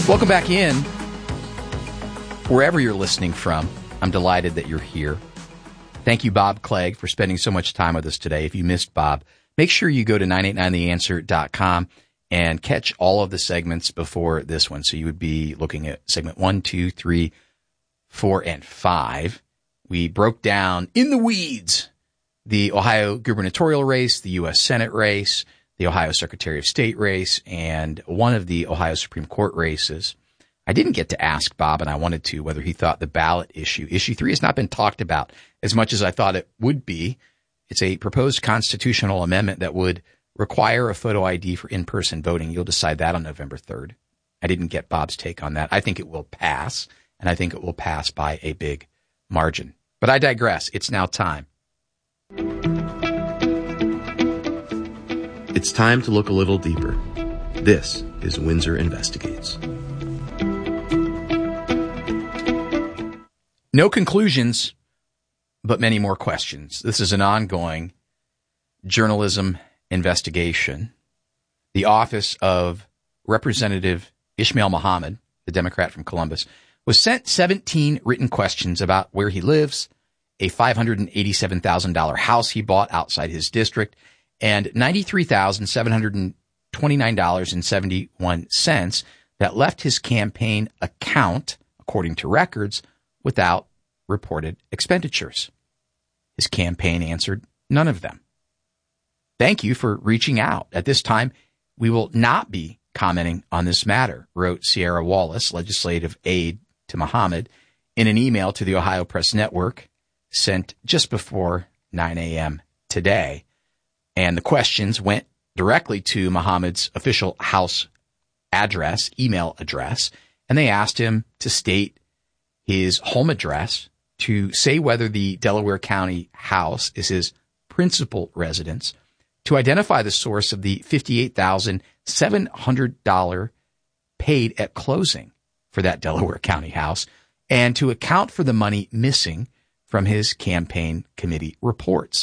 Welcome back in. Wherever you're listening from, I'm delighted that you're here. Thank you, Bob Clegg, for spending so much time with us today. If you missed Bob, make sure you go to 989theanswer.com and catch all of the segments before this one. So you would be looking at segment 1, 2, 3, 4, and 5. We broke down in the weeds the Ohio gubernatorial race, the U.S. Senate race, the Ohio Secretary of State race, and one of the Ohio Supreme Court races. I didn't get to ask Bob, and I wanted to, whether he thought the ballot issue 3 has not been talked about as much as I thought it would be. It's a proposed constitutional amendment that would require a photo ID for in-person voting. You'll decide that on November 3rd. I didn't get Bob's take on that. I think it will pass, and I think it will pass by a big margin. But I digress. It's now time. It's time to look a little deeper. This is Windsor Investigates. No conclusions, but many more questions. This is an ongoing journalism investigation. The office of Representative Ishmael Muhammad, the Democrat from Columbus, was sent 17 written questions about where he lives, a $587,000 house he bought outside his district, and $93,729.71 that left his campaign account, according to records, without reported expenditures. His campaign answered none of them. Thank you for reaching out. At this time, we will not be commenting on this matter, wrote Sierra Wallace, legislative aide to Muhammad, in an email to the Ohio Press Network sent just before 9 a.m. today. And the questions went directly to Muhammad's official house address, email address, and they asked him to state his home address, to say whether the Delaware County house is his principal residence, to identify the source of the $58,700 paid at closing for that Delaware County house, and to account for the money missing from his campaign committee reports.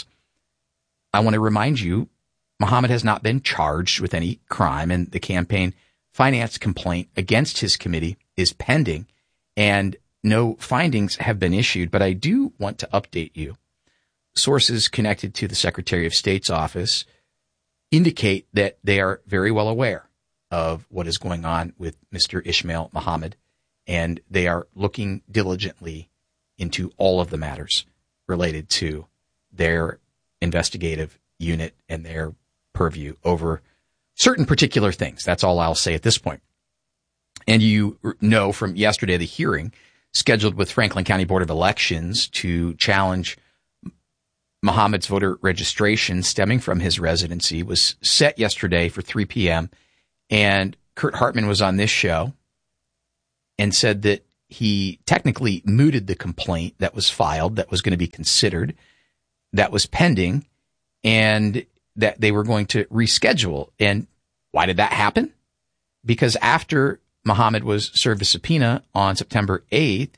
I want to remind you, Muhammad has not been charged with any crime, and the campaign finance complaint against his committee is pending, and no findings have been issued. But I do want to update you. Sources connected to the Secretary of State's office indicate that they are very well aware of what is going on with Mr. Ishmael Muhammad, and they are looking diligently into all of the matters related to their investigative unit and their purview over certain particular things. That's all I'll say at this point. And you know from yesterday, the hearing scheduled with Franklin County Board of Elections to challenge Muhammad's voter registration stemming from his residency was set yesterday for 3 p.m. And Kurt Hartman was on this show and said that he technically mooted the complaint that was filed, that was going to be considered, that was pending, and that they were going to reschedule. And why did that happen? Because after Muhammad was served a subpoena on September 8th,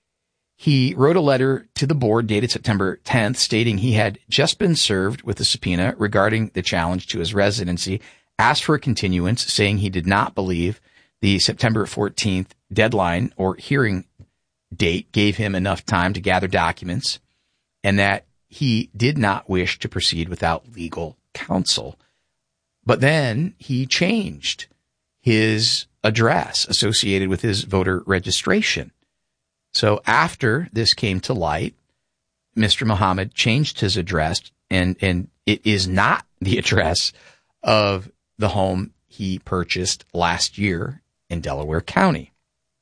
he wrote a letter to the board dated September 10th stating he had just been served with a subpoena regarding the challenge to his residency, asked for a continuance, saying he did not believe the September 14th deadline or hearing date gave him enough time to gather documents, and that he did not wish to proceed without legal counsel. But then he changed his address associated with his voter registration. So after this came to light, Mr. Muhammad changed his address, and it is not the address of the home he purchased last year in Delaware County.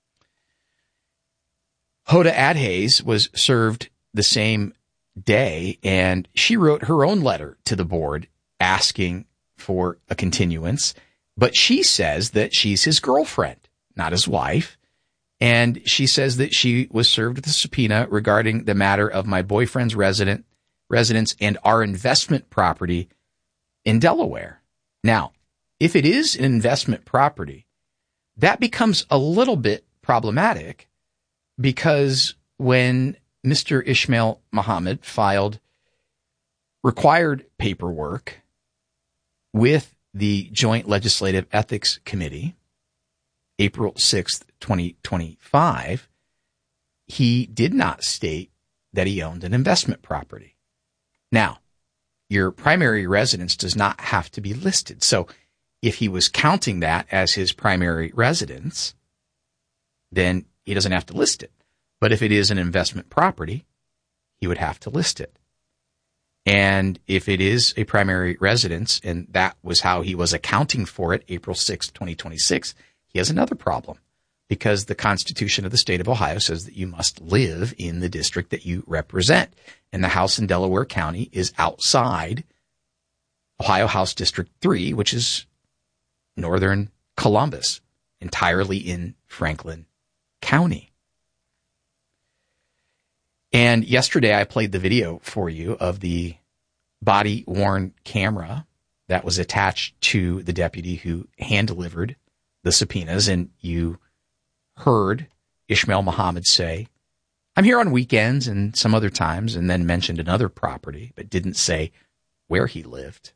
Hoda Adhaze was served the same day, and she wrote her own letter to the board asking for a continuance, but she says that she's his girlfriend, not his wife. And she says that she was served with a subpoena regarding the matter of my boyfriend's residence and our investment property in Delaware. Now, if it is an investment property, that becomes a little bit problematic, because when Mr. Ishmael Muhammad filed required paperwork with the Joint Legislative Ethics Committee April 6th, 2025, he did not state that he owned an investment property. Now, your primary residence does not have to be listed. So if he was counting that as his primary residence, then he doesn't have to list it. But if it is an investment property, he would have to list it. And if it is a primary residence, and that was how he was accounting for it, April 6th, 2026, he has another problem, because the Constitution of the state of Ohio says that you must live in the district that you represent. And the house in Delaware County is outside Ohio House District 3, which is northern Columbus, entirely in Franklin County. And yesterday I played the video for you of the body-worn camera that was attached to the deputy who hand-delivered the subpoenas, and you heard Ishmael Muhammad say, "I'm here on weekends and some other times," and then mentioned another property, but didn't say where he lived.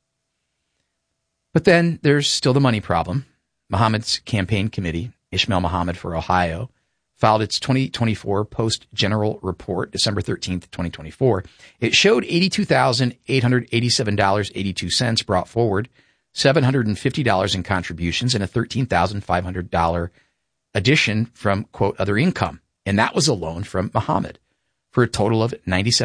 But then there's still the money problem. Muhammad's campaign committee, Ishmael Muhammad for Ohio, filed its 2024 Post-General Report, December 13th, 2024. It showed $82,887.82 brought forward, $750 in contributions, and a $13,500 addition from, quote, other income. And that was a loan from Muhammad for a total of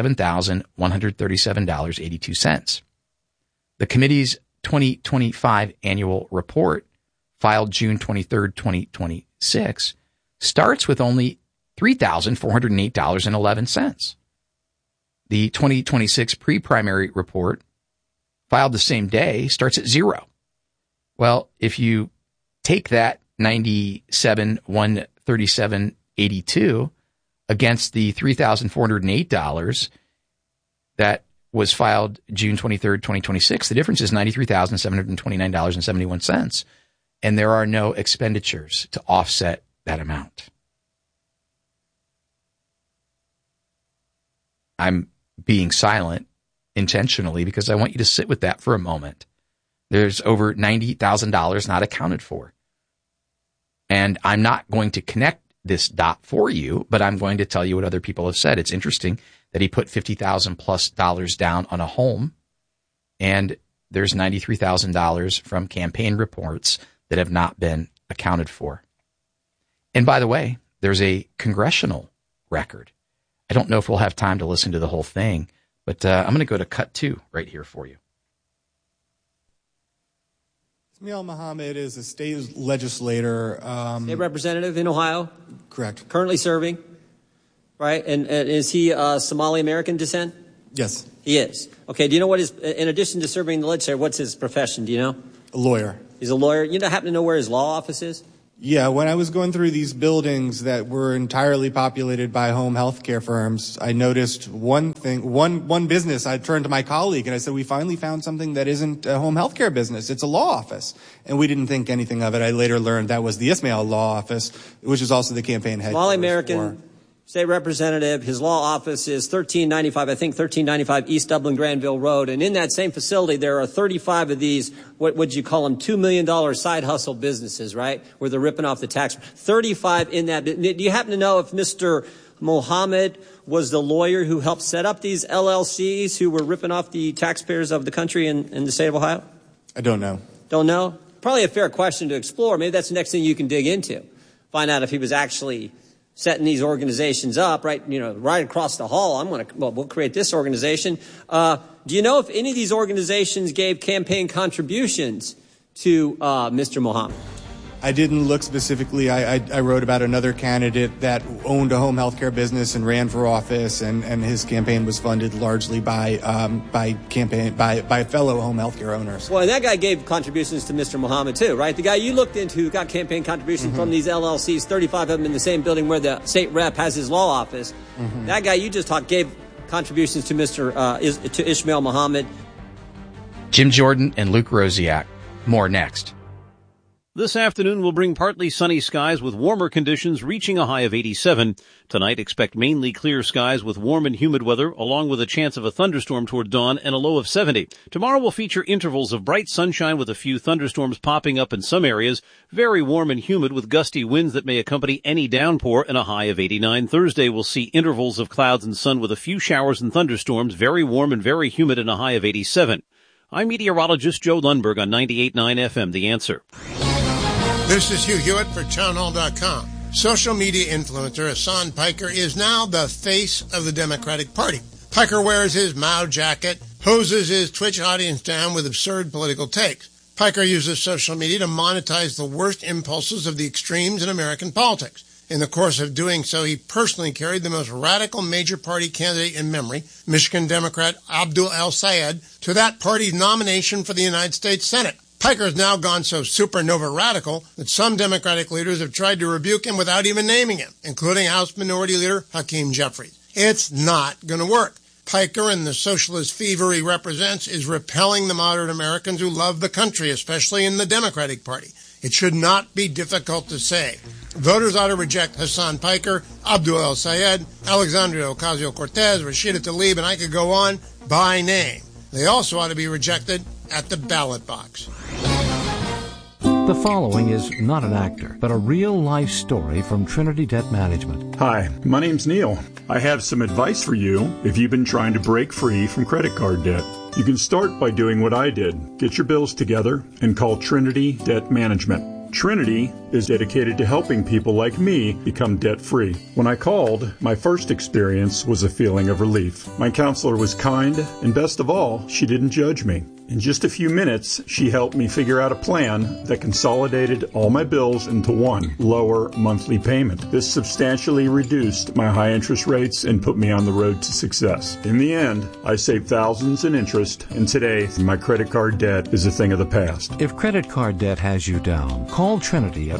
$97,137.82. The committee's 2025 annual report, filed June 23rd, 2026, starts with only $3,408.11. The 2026 pre-primary report, filed the same day, starts at zero. Well, if you take that $97,137.82 against the $3,408 that was filed June 23rd, 2026, the difference is $93,729.71. And there are no expenditures to offset that amount. I'm being silent intentionally because I want you to sit with that for a moment. There's over $90,000 not accounted for. And I'm not going to connect this dot for you, but I'm going to tell you what other people have said. It's interesting that he put $50,000 plus down on a home, and there's $93,000 from campaign reports that have not been accounted for. And by the way, there's a congressional record. I don't know if we'll have time to listen to the whole thing, but I'm going to go to cut 2 right here for you. Ishmael Muhammad is a state legislator. State representative in Ohio? Correct. Currently serving, right? And is he Somali-American descent? Yes. He is. Okay, do you know what his, in addition to serving in the legislature, what's his profession? Do you know? A lawyer. He's a lawyer. You happen to know where his law office is? Yeah, when I was going through these buildings that were entirely populated by home health care firms, I noticed one thing, one business. I turned to my colleague and I said, we finally found something that isn't a home health care business. It's a law office. And we didn't think anything of it. I later learned that was the Ishmael Law Office, which is also the campaign headquarters. Somali-American state representative. His law office is 1395 East Dublin Granville Road. And in that same facility, there are 35 of these, what would you call them, $2 million side hustle businesses, right? Where they're ripping off the tax. 35 in that. Do you happen to know if Mr. Muhammad was the lawyer who helped set up these LLCs who were ripping off the taxpayers of the country in the state of Ohio? I don't know. Don't know? Probably a fair question to explore. Maybe that's the next thing you can dig into. Find out if he was actually setting these organizations up, right? Right across the hall. We'll create this organization. Do you know if any of these organizations gave campaign contributions to Mr. Muhammad? I didn't look specifically. I wrote about another candidate that owned a home health care business and ran for office, and his campaign was funded largely by fellow home health care owners. Well, and that guy gave contributions to Mr. Muhammad too, right? The guy you looked into who got campaign contributions from these LLCs, 35 of them in the same building where the state rep has his law office. That guy you just talked gave contributions to to Ishmael Muhammad. Jim Jordan and Luke Rosiak. More next. This afternoon will bring partly sunny skies with warmer conditions reaching a high of 87. Tonight, expect mainly clear skies with warm and humid weather, along with a chance of a thunderstorm toward dawn and a low of 70. Tomorrow will feature intervals of bright sunshine with a few thunderstorms popping up in some areas. Very warm and humid with gusty winds that may accompany any downpour and a high of 89. Thursday will see intervals of clouds and sun with a few showers and thunderstorms. Very warm and very humid and a high of 87. I'm meteorologist Joe Lundberg on 98.9 FM, The Answer. This is Hugh Hewitt for townhall.com. Social media influencer Hassan Piker is now the face of the Democratic Party. Piker wears his Mao jacket, hoses his Twitch audience down with absurd political takes. Piker uses social media to monetize the worst impulses of the extremes in American politics. In the course of doing so, he personally carried the most radical major party candidate in memory, Michigan Democrat Abdul El-Sayed, to that party's nomination for the United States Senate. Piker has now gone so supernova radical that some Democratic leaders have tried to rebuke him without even naming him, including House Minority Leader Hakeem Jeffries. It's not going to work. Piker and the socialist fever he represents is repelling the moderate Americans who love the country, especially in the Democratic Party. It should not be difficult to say. Voters ought to reject Hassan Piker, Abdul El-Sayed, Alexandria Ocasio-Cortez, Rashida Tlaib, and I could go on by name. They also ought to be rejected at the ballot box. The following is not an actor, but a real-life story from Trinity Debt Management. Hi, my name's Neil. I have some advice for you if you've been trying to break free from credit card debt. You can start by doing what I did. Get your bills together and call Trinity Debt Management. Trinity is dedicated to helping people like me become debt-free. When I called, my first experience was a feeling of relief. My counselor was kind, and best of all, she didn't judge me. In just a few minutes, she helped me figure out a plan that consolidated all my bills into one lower monthly payment. This substantially reduced my high interest rates and put me on the road to success. In the end, I saved thousands in interest, and today, my credit card debt is a thing of the past. If credit card debt has you down, call Trinity at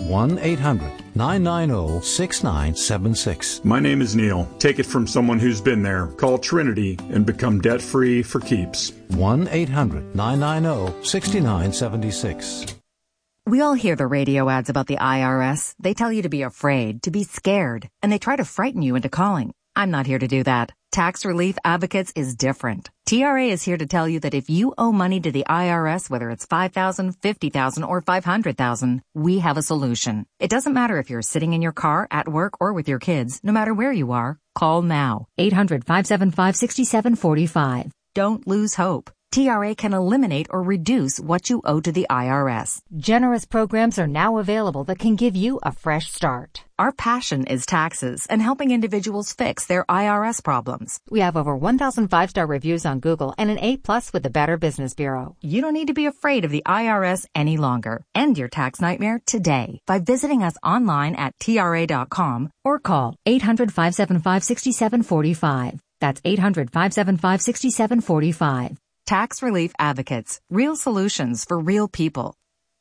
1-800-990-6976. My name is Neil. Take it from someone who's been there. Call Trinity and become debt-free for keeps. 1-800-990-6976. We all hear the radio ads about the IRS. They tell you to be afraid, to be scared, and they try to frighten you into calling. I'm not here to do that. Tax Relief Advocates is different. TRA is here to tell you that if you owe money to the IRS, whether it's $5,000, $50,000, or $500,000, we have a solution. It doesn't matter if you're sitting in your car, at work, or with your kids. No matter where you are, call now. 800-575-6745. Don't lose hope. TRA can eliminate or reduce what you owe to the IRS. Generous programs are now available that can give you a fresh start. Our passion is taxes and helping individuals fix their IRS problems. We have over 1,000 five-star reviews on Google and an A+ with the Better Business Bureau. You don't need to be afraid of the IRS any longer. End your tax nightmare today by visiting us online at TRA.com or call 800-575-6745. That's 800-575-6745. Tax Relief Advocates. Real solutions for real people.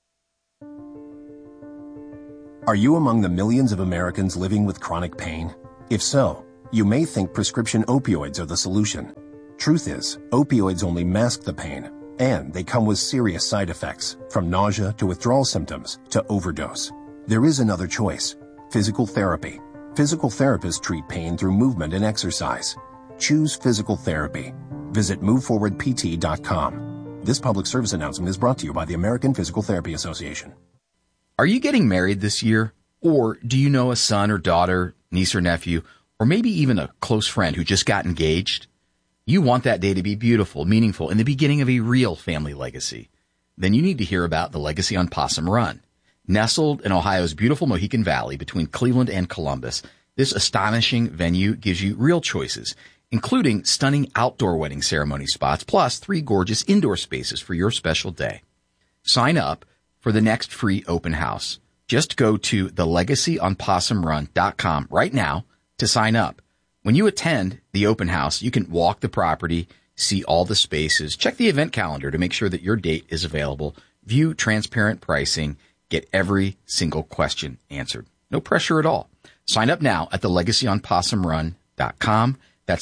Are you among the millions of Americans living with chronic pain? If so, you may think prescription opioids are the solution. Truth is, opioids only mask the pain, and they come with serious side effects, from nausea to withdrawal symptoms to overdose. There is another choice: physical therapy. Physical therapists treat pain through movement and exercise. Choose physical therapy. Visit moveforwardpt.com. This public service announcement is brought to you by the American Physical Therapy Association. Are you getting married this year? Or do you know a son or daughter, niece or nephew, or maybe even a close friend who just got engaged? You want that day to be beautiful, meaningful, and the beginning of a real family legacy. Then you need to hear about the Legacy on Possum Run. Nestled in Ohio's beautiful Mohican Valley between Cleveland and Columbus, this astonishing venue gives you real choices, including stunning outdoor wedding ceremony spots, plus 3 gorgeous indoor spaces for your special day. Sign up for the next free open house. Just go to thelegacyonpossumrun.com right now to sign up. When you attend the open house, you can walk the property, see all the spaces, check the event calendar to make sure that your date is available, view transparent pricing, get every single question answered. No pressure at all. Sign up now at thelegacyonpossumrun.com. That's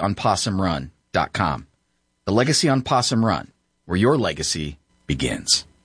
thelegacyonpossumrun.com. The Legacy on Possum Run, where your legacy begins.